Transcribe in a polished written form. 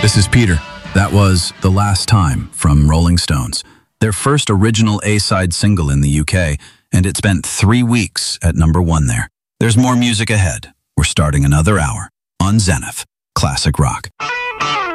This is Peter. That was The Last Time from Rolling Stones, their first original A-side single in the UK, and it spent 3 weeks at #1 there. There's more music ahead. We're starting another hour on Zenith Classic Rock.